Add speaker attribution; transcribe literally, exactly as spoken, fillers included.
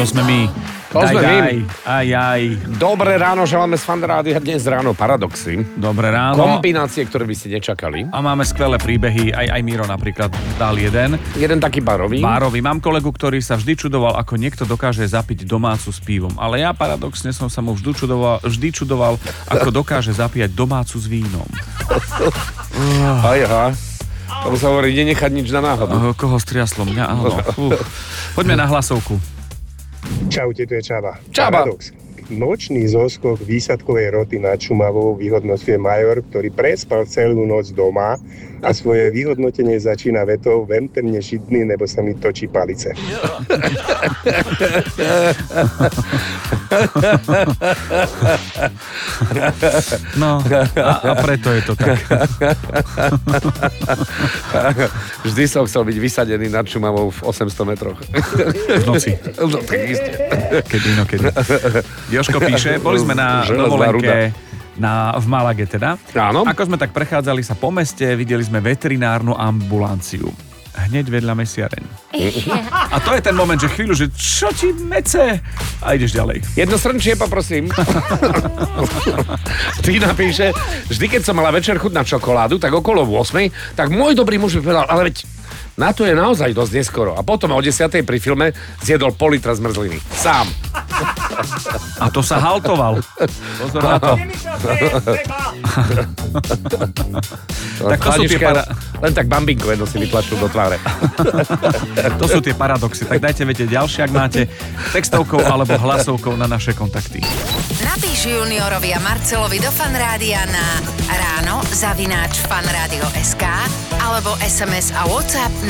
Speaker 1: To sme my.
Speaker 2: To
Speaker 1: daj,
Speaker 2: sme
Speaker 1: daj.
Speaker 2: my.
Speaker 1: Aj, aj.
Speaker 2: Dobré ráno, želáme z Fanrádia. Dnes ráno paradoxy.
Speaker 1: Dobré ráno.
Speaker 2: Kombinácie, ktoré by ste nečakali.
Speaker 1: A máme skvelé príbehy. Aj, aj Miro napríklad dal jeden.
Speaker 2: Jeden taký barový.
Speaker 1: Barový. Mám kolegu, ktorý sa vždy čudoval, ako niekto dokáže zapiť domácu s pivom. Ale ja paradoxne som sa mu vždy čudoval, vždy čudoval ako dokáže zapíjať domácu s vínom.
Speaker 2: Aj, aha. Tomu sa hovorí, nenechať nič na náhodu.
Speaker 1: Uh, koho striaslo? Mňa, áno. Uh. Poďme na hlasovku.
Speaker 3: Čaute, tu je Čaba.
Speaker 2: Čaba.
Speaker 3: Paradox. Nočný zoskok výsadkovej roty nad Šumavou vyhodnocuje major, ktorý prespal celú noc doma a svoje vyhodnotenie začína vetou: vemte mne židný, nebo sa mi točí palice.
Speaker 1: No, a, a preto je to tak.
Speaker 2: Vždy som chcel byť vysadený nad Šumavou v osemsto metroch.
Speaker 1: V noci.
Speaker 2: No, tak isté.
Speaker 1: Kedy, no kedy. Jožko píše, boli sme na
Speaker 2: Železná
Speaker 1: dovolenke na, v Malage teda.
Speaker 2: Áno.
Speaker 1: Ako sme tak prechádzali sa po meste, videli sme veterinárnu ambulanciu. Hneď vedľa mesiareň. A to je ten moment, že chvíľu, že čo ti mece? A ideš ďalej.
Speaker 2: Jedno srnčie, poprosím. Ty napíše, vždy keď som mala večer chuť na čokoládu, tak okolo ôsmej, tak môj dobrý muž by povedal, ale veď na to je naozaj dosť neskoro. A potom o desiatej pri filme zjedol pol litra zmrzliny. Sám.
Speaker 1: A to sa haltoval. Pozor na to. Tak to sú tie para...
Speaker 2: Len tak bambinko jedno si vytlačil do tváre.
Speaker 1: To sú tie paradoxy. Tak dajte viete ďalšie, ak máte textovkou alebo hlasovkou na naše kontakty.
Speaker 4: Napíš Juniorovi a Marcelovi do Fanrádia na ráno zavináč fanradio bodka es ká alebo es em es a WhatsApp